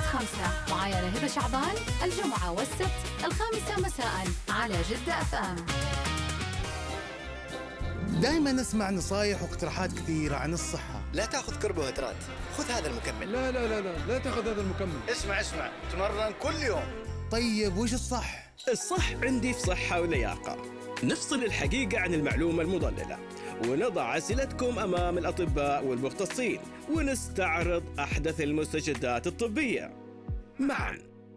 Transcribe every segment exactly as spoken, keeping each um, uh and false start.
الخامسة معايا هبة شعبان، الجمعة والسبت الخامسة مساء على جدة أف أم. دائما نسمع نصايح واقتراحات كثيرة عن الصحة. لا تأخذ كربوهيدرات، خذ هذا المكمل. لا لا لا لا لا تأخذ هذا المكمل. اسمع اسمع تمرن كل يوم. طيب وش الصح؟ الصح عندي في صحة ولياقة. نفصل الحقيقة عن المعلومة المضللة، ونضع أسئلتكم أمام الأطباء والمختصين، ونستعرض أحدث المستجدات الطبية. معا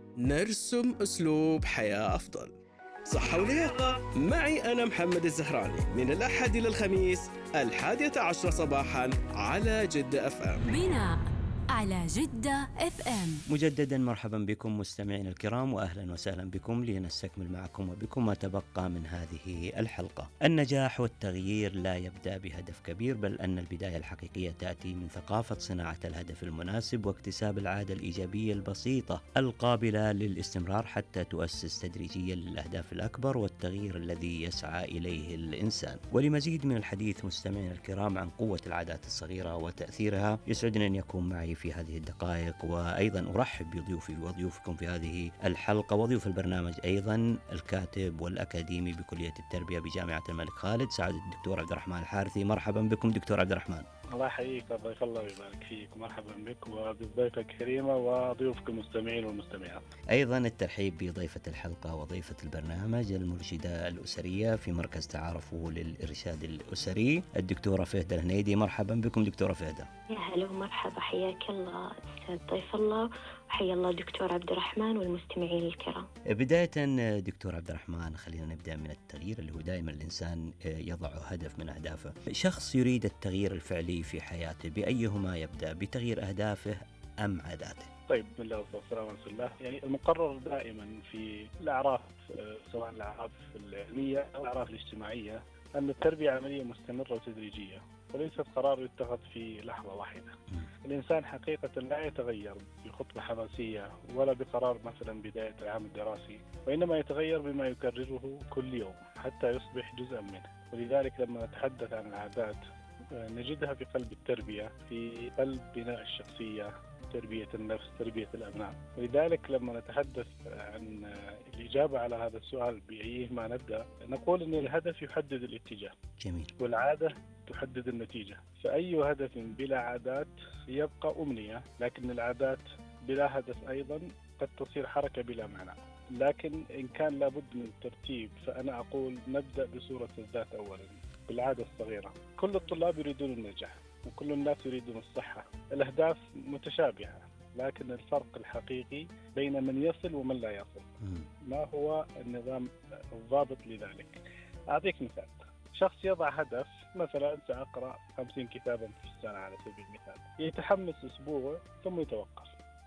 نرسم أسلوب حياة أفضل. صحة ولياقة معي أنا محمد الزهراني، من الأحد إلى الخميس الحادية عشرة صباحا على جدة أف أم. بناء على جدة أف أم. مجددا مرحبا بكم مستمعين الكرام، وأهلا وسهلا بكم لنستكمل معكم وبكم ما تبقى من هذه الحلقة. النجاح والتغيير لا يبدأ بهدف كبير، بل أن البداية الحقيقية تأتي من ثقافة صناعة الهدف المناسب واكتساب العادة الإيجابية البسيطة القابلة للاستمرار حتى تؤسس تدريجيا للأهداف الأكبر والتغيير الذي يسعى إليه الإنسان. ولمزيد من الحديث مستمعين الكرام عن قوة العادات الصغيرة وتأثيرها، يسعدني أن يكون معي في هذه الدقائق، وأيضا أرحب بضيوفي وضيوفكم في هذه الحلقة وضيوف البرنامج أيضا الكاتب والأكاديمي بكلية التربية بجامعة الملك خالد، سعادة الدكتور عبد الرحمن الحارثي. مرحبا بكم دكتور عبد الرحمن. الله يحييك، ضيف الله ويبارك فيك، مرحبا بك وبضيفك الكريمة وضيوفك المستمعين والمستمعات. أيضا الترحيب بضيفة الحلقة وضيفة البرنامج المرشدة الأسرية في مركز تعارفه للإرشاد الأسري الدكتورة فهدة الهنيدي. مرحبا بكم دكتورة فهدة. يا هلا ومرحبا، حياك الله أستاذ ضيف الله، وحيا الله دكتور عبد الرحمن والمستمعين الكرام. بداية دكتور عبد الرحمن، خلينا نبدأ من التغيير اللي هو دائما الإنسان يضع هدف من أهدافه. شخص يريد التغيير الفعلي في حياته، بأيهما يبدأ؟ بتغيير أهدافه أم عاداته؟ طيب، بسم الله والصلاة والسلام على رسول الله. يعني المقرر دائما في الأعراف، سواء الأعراف العلمية أو الأعراف الاجتماعية، أن التربية عملية مستمرة وتدريجية، وليست قرار يتخذ في لحظة واحدة. الإنسان حقيقة لا يتغير بخطوة حماسية ولا بقرار مثلا بداية العام الدراسي، وإنما يتغير بما يكرره كل يوم حتى يصبح جزءا منه. ولذلك لما نتحدث عن العادات نجدها في قلب التربية، في قلب بناء الشخصية، تربية النفس، تربية الأبناء. ولذلك لما نتحدث عن الإجابة على هذا السؤال بأيهما نبدأ، نقول أن الهدف يحدد الاتجاه. جميل. والعادة تحدد النتيجة. فأي هدف بلا عادات يبقى أمنية، لكن العادات بلا هدف أيضا قد تصير حركة بلا معنى. لكن إن كان لابد من الترتيب، فأنا أقول نبدأ بصورة الذات أولا، بالعادة الصغيرة. كل الطلاب يريدون النجاح وكل الناس يريدون الصحة. الأهداف متشابهة، لكن الفرق الحقيقي بين من يصل ومن لا يصل. ما هو النظام الضابط لذلك؟ أعطيك مثال. شخص يضع هدف، مثلا سأقرأ خمسين كتابا في السنة على سبيل المثال، يتحمس أسبوع ثم يتوقف.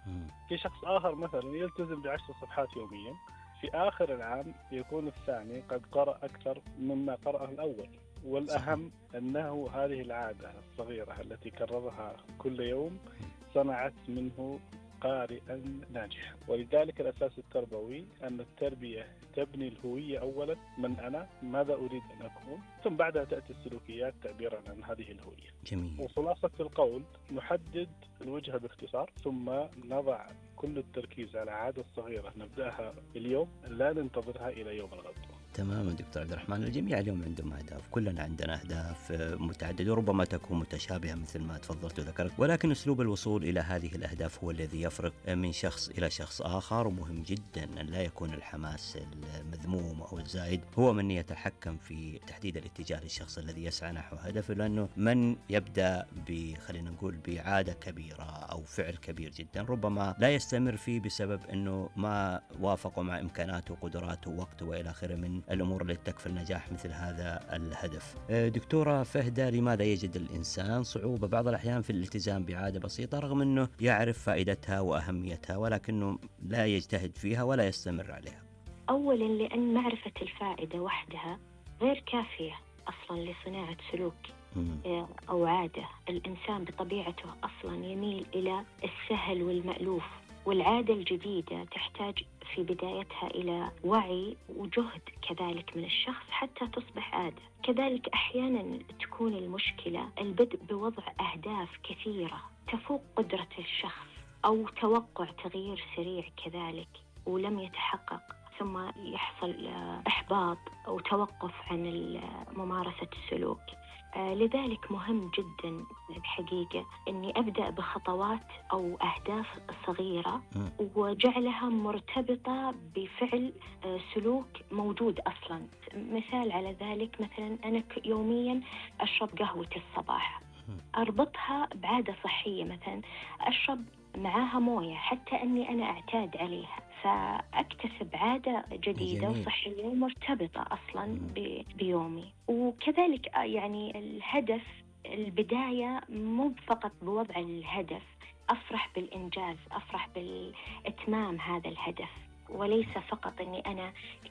في شخص آخر مثلا يلتزم بعشر صفحات يوميا، في آخر العام يكون الثاني قد قرأ أكثر مما قرأه الأول. والأهم أنه هذه العادة الصغيرة التي كررها كل يوم صنعت منه قارئا ناجحا. ولذلك الأساس التربوي أن التربية تبني الهوية أولا، من أنا، ماذا أريد أن أكون، ثم بعدها تأتي السلوكيات تعبيرا عن هذه الهوية. جميل. وخلاصة القول نحدد الوجهة باختصار، ثم نضع كل التركيز على عادة صغيرة نبدأها اليوم، لا ننتظرها إلى يوم الغد. تماما دكتور عبد الرحمن، الجميع اليوم عندهم أهداف، كلنا عندنا أهداف متعددة وربما تكون متشابهة مثل ما تفضلت وذكرت، ولكن أسلوب الوصول إلى هذه الأهداف هو الذي يفرق من شخص إلى شخص آخر. ومهم جدا أن لا يكون الحماس المذموم أو الزايد هو من يتحكم في تحديد الاتجاه للشخص الذي يسعى نحو هدفه، لأنه من يبدأ خلينا نقول بعادة كبيرة أو فعل كبير جدا ربما لا يستمر فيه بسبب أنه ما وافق مع إمكاناته وقدراته ووقته وإلى آخره من الأمور التي تكفل نجاح مثل هذا الهدف. دكتورة فهدة، لماذا يجد الإنسان صعوبة بعض الأحيان في الالتزام بعادة بسيطة رغم أنه يعرف فائدتها وأهميتها، ولكنه لا يجتهد فيها ولا يستمر عليها؟ أولا لأن معرفة الفائدة وحدها غير كافية أصلا لصناعة سلوك أو عادة. الإنسان بطبيعته أصلا يميل إلى السهل والمألوف، والعادة الجديدة تحتاج في بدايتها إلى وعي وجهد كذلك من الشخص حتى تصبح عادة. كذلك أحيانا تكون المشكلة البدء بوضع أهداف كثيرة تفوق قدرة الشخص أو توقع تغيير سريع كذلك ولم يتحقق، ثم يحصل إحباط أو توقف عن ممارسة السلوك. لذلك مهم جدا الحقيقة أني أبدأ بخطوات أو أهداف صغيرة وجعلها مرتبطة بفعل سلوك موجود أصلا. مثال على ذلك، مثلا أنا يوميا أشرب قهوة الصباح، أربطها بعادة صحية، مثلا أشرب معاها موية حتى أني أنا أعتاد عليها، فأكتسب عادة جديدة جميل. وصحية مرتبطة أصلا بيومي. وكذلك يعني الهدف، البداية مو فقط بوضع الهدف، أفرح بالإنجاز، أفرح بالإتمام هذا الهدف، وليس فقط أني أنا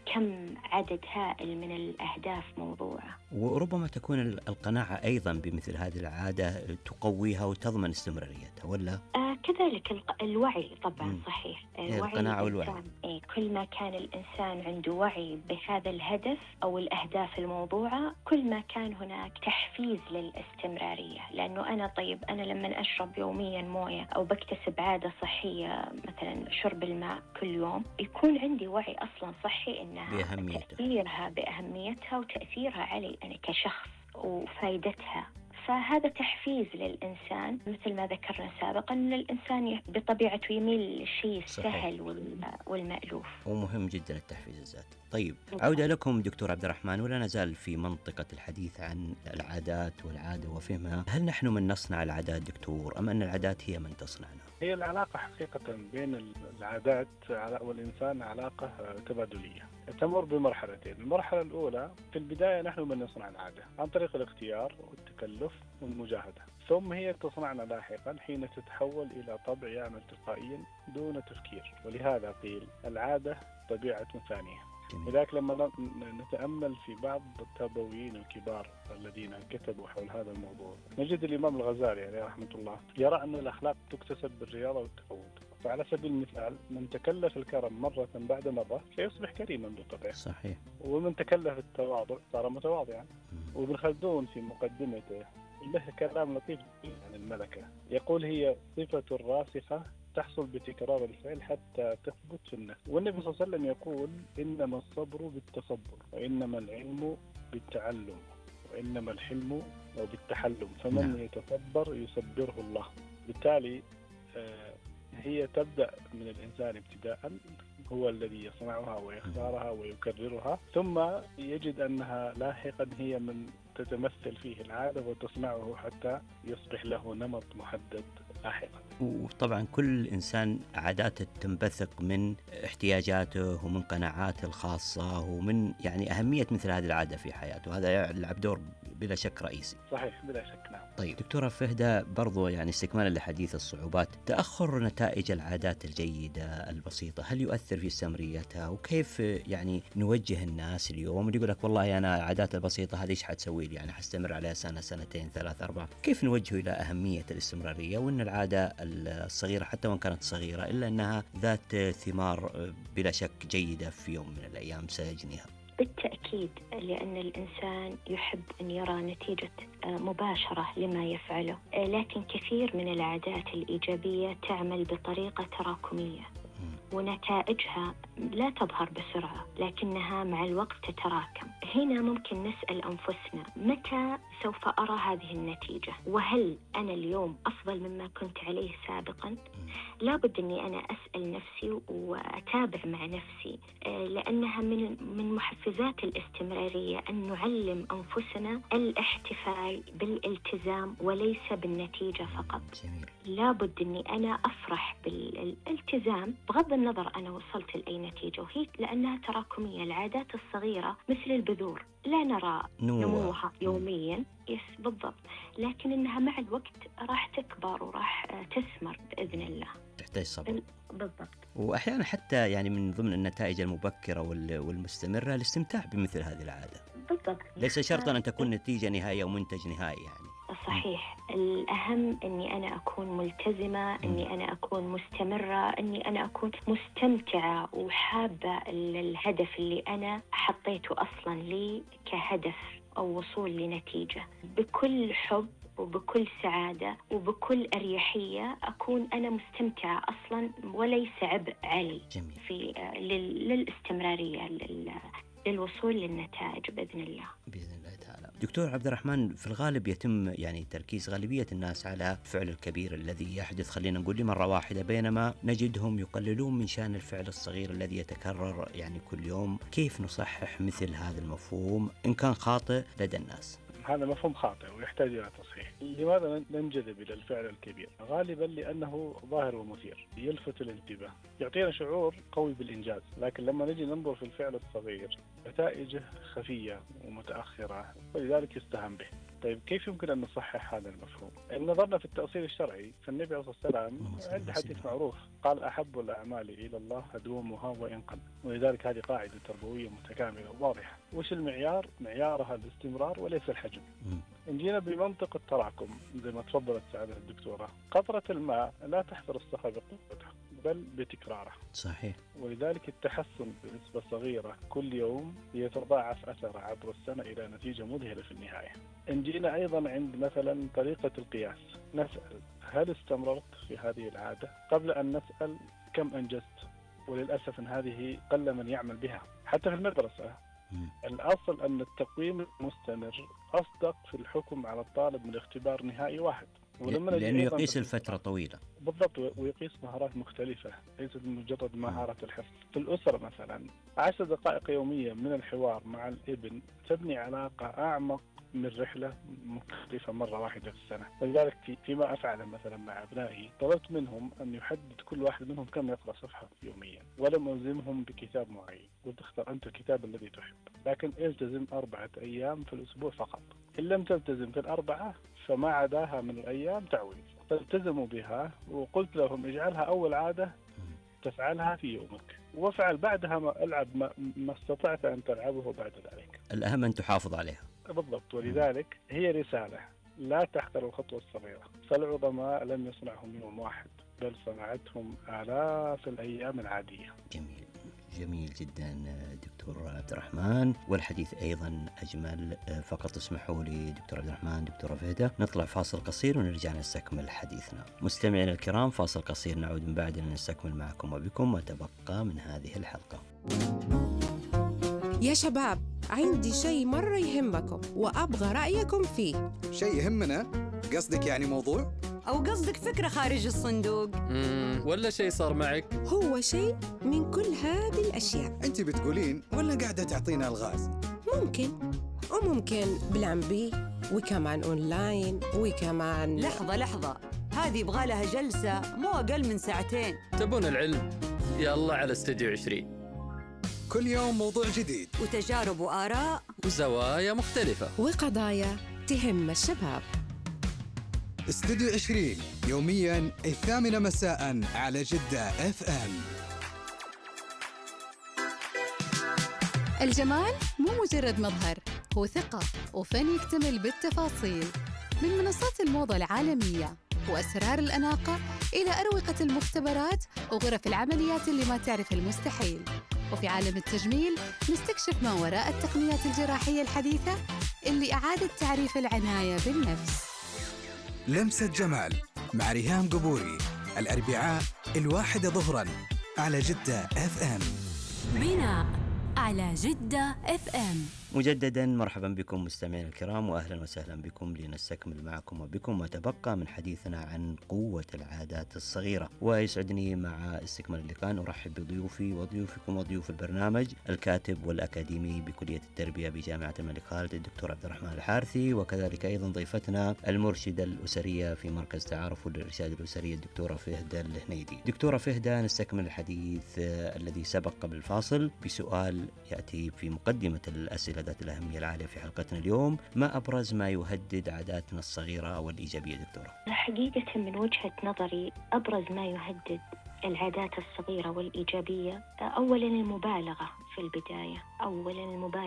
كم عدد هائل من الأهداف موضوعة. وربما تكون القناعة أيضا بمثل هذه العادة تقويها وتضمن استمراريتها، ولا؟ آه كذلك الوعي طبعا. مم. صحيح، الوعي، القناعة والوعي. إيه، كل ما كان الإنسان عنده وعي بهذا الهدف أو الأهداف الموضوعة، كل ما كان هناك تحفيز للاستمرارية. لأنه أنا طيب أنا لما أشرب يوميا موية أو بكتسب عادة صحية مثلا شرب الماء كل يوم، يكون عندي وعي أصلا صحي إنها تأثيرها بأهميتها وتأثيرها علي أنا كشخص وفائدتها. فهذا تحفيز للإنسان، مثل ما ذكرنا سابقا أن الإنسان بطبيعته يميل للشيء السهل والمألوف. ومهم جدا التحفيز الذاتي. طيب، عودة لكم دكتور عبد الرحمن، ولا نزال في منطقة الحديث عن العادات والعادة وفهمها. هل نحن من نصنع العادات دكتور أم أن العادات هي من تصنعنا؟ هي العلاقة حقيقة بين العادات والإنسان علاقة تبادلية تمر بمرحلتين. المرحلة الأولى في البداية نحن من نصنع العادة عن طريق الاختيار والتكلف والمجاهدة، ثم هي تصنعنا لاحقا حين تتحول إلى طبع يعمل تلقائيا دون تفكير. ولهذا قيل العادة طبيعة ثانية. لذلك لما نتأمل في بعض التربويين الكبار الذين كتبوا حول هذا الموضوع، نجد الإمام الغزالي عليه رحمة الله يرى أن الأخلاق تكتسب بالرياضة والتفوت. فعلى سبيل المثال، من تكلف الكرم مرة بعد مرة سيصبح كريما بطبعه. صحيح. ومن تكلف التواضع صار متواضعا. وابن خلدون في مقدمته له كلام لطيف عن الملكة، يقول هي صفة راسخة تحصل بتكرار الفعل حتى تثبت في النفس. والنبي صلى الله عليه وسلم يقول إنما الصبر بالتصبر، وإنما العلم بالتعلم، وإنما الحلم بالتحلم، فمن يتصبر يصبره الله. بالتالي هي تبدأ من الإنسان ابتداء، هو الذي يصنعها ويختارها ويكررها، ثم يجد أنها لاحقا هي من تتمثل فيه العادة وتصنعه حتى يصبح له نمط محدد لاحقا. وطبعا كل إنسان عاداته تنبثق من احتياجاته ومن قناعاته الخاصة ومن يعني أهمية مثل هذه العادة في حياته، هذا يلعب دور بلا شك رئيسي. صحيح، بلا شك. نعم. طيب دكتورة فهدى، برضو يعني استكمالا لحديث الصعوبات، تأخر نتائج العادات الجيدة البسيطة هل يؤثر في استمراريتها؟ وكيف يعني نوجه الناس اليوم اللي يقول لك والله أنا العادات البسيطة هذه إيش حتسوي لي، يعني حستمر عليها سنة سنتين ثلاثة أربعة؟ كيف نوجه إلى أهمية الاستمرارية، وأن العادة الصغيرة حتى وإن كانت صغيرة إلا أنها ذات ثمار بلا شك جيدة في يوم من الأيام سيجنيها؟ بالتأكيد، لأن الإنسان يحب أن يرى نتيجة مباشرة لما يفعله، لكن كثير من العادات الإيجابية تعمل بطريقة تراكمية ونتائجها لا تظهر بسرعة، لكنها مع الوقت تتراكم. هنا ممكن نسأل أنفسنا متى سوف أرى هذه النتيجة؟ وهل أنا اليوم أفضل مما كنت عليه سابقا؟ لابد أني أنا أسأل نفسي وأتابع مع نفسي، لأنها من من محفزات الاستمرارية أن نعلم أنفسنا الاحتفال بالالتزام وليس بالنتيجة فقط. جميل. لابد أني أنا أفرح بالالتزام بغض النظر أنا وصلت لأي نتيجة، وهي لأنها تراكمية. العادات الصغيرة مثل البذور لا نرى نموها يوميا، يس بالضبط، لكن إنها مع الوقت راح تكبر وراح تثمر بإذن الله. تحتاج صبر. بالضبط. وأحيانا حتى يعني من ضمن النتائج المبكرة والمستمرة الاستمتاع بمثل هذه العادة. بالضبط. ليس شرطا أن تكون نتيجة نهائية ومنتج نهائي يعني. صحيح. الأهم أني أنا أكون ملتزمة، أني أنا أكون مستمرة، أني أنا أكون مستمتعة وحابة الهدف اللي أنا حطيته أصلا لي كهدف أو وصول لنتيجة بكل حب وبكل سعادة وبكل أريحية أكون أنا مستمتعة أصلا وليس عبء علي. جميل. في لل... للاستمرارية لل... للوصول للنتائج بإذن الله. بإذن الله تعالى. دكتور عبد الرحمن، في الغالب يتم يعني تركيز غالبية الناس على الفعل الكبير الذي يحدث خلينا نقول لمرة واحدة، بينما نجدهم يقللون من شأن الفعل الصغير الذي يتكرر يعني كل يوم. كيف نصحح مثل هذا المفهوم إن كان خاطئ لدى الناس؟ هذا مفهوم خاطئ ويحتاج إلى تصحيح. لماذا ننجذب إلى الفعل الكبير؟ غالبا لأنه ظاهر ومثير، يلفت الانتباه، يعطينا شعور قوي بالإنجاز، لكن لما نجي ننظر في الفعل الصغير نتائجه خفية ومتأخرة، ولذلك يستهان به. طيب كيف يمكن أن نصحح هذا المفهوم؟ إن نظرنا في التأصيل الشرعي، فالنبي عليه الصلاة والسلام عنده حديث معروف قال: أحب الأعمال إلى الله أدومها وإن قل. ولذلك هذه قاعدة تربوية متكاملة وواضحة. وش المعيار؟ معيارها الاستمرار وليس الحجم. إن جينا بمنطق التراكم زي ما تفضلت سعادة الدكتورة، قطرة الماء لا تحفر الصخر بقوتها بل بتكراره. صحيح. ولذلك التحسن بنسبة صغيرة كل يوم يتضاعف أثره عبر السنة إلى نتيجة مذهلة في النهاية. إن جينا أيضا عند مثلا طريقة القياس، نسأل: هل استمررت في هذه العادة؟ قبل أن نسأل كم أنجزت. وللأسف أن هذه قل من يعمل بها. حتى في المدرسة الأصل أن التقويم المستمر أصدق في الحكم على الطالب من اختبار نهائي واحد، لأنه يقيس الفترة طويلة. بالضبط، ويقيس مهارات مختلفة ليست مجرد مهارة الحفظ. في الأسرة مثلا عشر دقائق يومية من الحوار مع الابن تبني علاقة أعمق من رحلة مختلفة مرة واحدة في السنة. لذلك في فيما أفعله مثلا مع أبنائي، طلبت منهم أن يحدد كل واحد منهم كم يقرأ صفحة يوميا، ولم ألزمهم بكتاب معين. قلت: اختر أنت الكتاب الذي تحب، لكن التزم أربعة أيام في الأسبوع فقط. إن لم تلتزم في الأربعة فما عداها من الأيام تعويض. فالتزموا بها، وقلت لهم: اجعلها أول عادة تفعلها في يومك، وافعل بعدها ما العب ما, ما استطعت أن تلعبه بعد ذلك. الأهم أن تحافظ عليها. بالضبط. ولذلك هي رسالة: لا تحقر الخطوة الصغيرة، فالعظماء لم يصنعهم يوم واحد بل صنعتهم آلاف الأيام العادية. جميل جميل جدا دكتور عبد الرحمن، والحديث أيضا أجمل. فقط اسمحوا لي دكتور عبد الرحمن، دكتورة فهدة، نطلع فاصل قصير ونرجع نستكمل حديثنا. مستمعينا الكرام، فاصل قصير نعود من بعد لنستكمل معكم وبكم ما تبقى من هذه الحلقة. يا شباب، عندي شيء مرة يهمكم وأبغى رأيكم فيه. شيء يهمنا؟ قصدك يعني موضوع؟ أو قصدك فكرة خارج الصندوق؟ ولا شيء صار معك؟ هو شيء من كل هذه الأشياء. أنت بتقولين ولا قاعدة تعطينا الغاز؟ ممكن وممكن بالعنبي، وكمان أونلاين، وكمان... لحظة لحظة، هذه يبغى لها جلسة مو أقل من ساعتين. تبون العلم؟ يلا على استوديو عشرين. كل يوم موضوع جديد وتجارب وآراء وزوايا مختلفة وقضايا تهم الشباب. استوديو عشرين يومياً الثامنة مساءً على جدة اف ام. الجمال مو مجرد مظهر، هو ثقة وفن يكتمل بالتفاصيل. من منصات الموضة العالمية وأسرار الأناقة إلى أروقة المختبرات وغرف العمليات اللي ما تعرف المستحيل. وفي عالم التجميل نستكشف ما وراء التقنيات الجراحية الحديثة اللي أعادت تعريف العناية بالنفس. لمسة جمال مع ريهام قبوري، الأربعاء الواحدة ظهراً على جدة اف ام. بناء على جدة اف ام. مجددا مرحبا بكم مستمعينا الكرام، واهلا وسهلا بكم لنستكمل معكم وبكم ما تبقى من حديثنا عن قوة العادات الصغيرة. ويسعدني مع استكمال اللقاء ان ارحب بضيوفي وضيوفكم وضيوف البرنامج، الكاتب والاكاديمي بكلية التربية بجامعة الملك خالد الدكتور عبد الرحمن الحارثي، وكذلك ايضا ضيفتنا المرشدة الاسرية في مركز تعارف والارشاد الاسري الدكتورة فهدة الهنيدي. دكتورة فهدة، نستكمل الحديث الذي سبق قبل الفاصل بسؤال ياتي في مقدمة الاسئلة ذات الأهمية العالية في حلقتنا اليوم: ما أبرز ما يهدد عاداتنا الصغيرة والإيجابية دكتورة؟ حقيقة من وجهة نظري أبرز ما يهدد العادات الصغيرة والإيجابية أولا المبالغة في البداية، أولا المبالغة